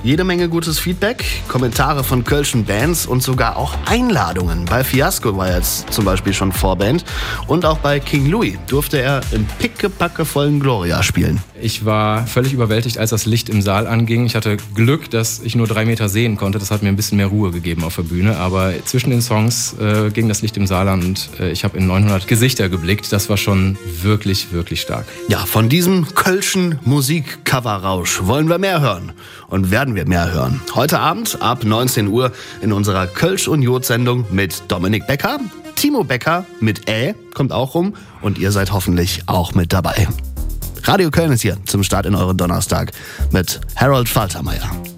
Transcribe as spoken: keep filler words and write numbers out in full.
Jede Menge gutes Feedback, Kommentare von kölschen Bands und sogar auch Einladungen. Bei Fiasco war er jetzt zum Beispiel schon Vorband und auch bei King Louis durfte er im pickepackevollen Gloria spielen. Ich war völlig überwältigt, als das Licht im Saal anging. Ich hatte Glück, dass ich nur drei Meter sehen konnte. Das hat mir ein bisschen mehr Ruhe gegeben auf der Bühne. Aber zwischen den Songs äh, ging das Licht im Saal an und äh, ich habe in neunhundert Gesichter geblickt. Das war schon wirklich, wirklich stark. Ja, von diesem kölschen Musikcoverrausch wollen wir mehr hören. Und werden wir mehr hören. Heute Abend ab neunzehn Uhr in unserer Kölsch und Jod-Sendung mit Dominik Becker. Timo Becker mit Ä kommt auch rum und ihr seid hoffentlich auch mit dabei. Radio Köln ist hier zum Start in euren Donnerstag mit Harold Faltermeier.